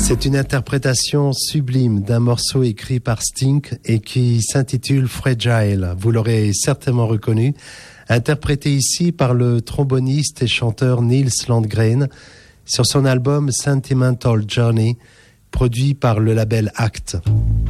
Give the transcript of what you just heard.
C'est une interprétation sublime d'un morceau écrit par Sting et qui s'intitule Fragile. Vous l'aurez certainement reconnu, interprété ici par le tromboniste et chanteur Nils Landgren sur son album Sentimental Journey, produit par le label Act.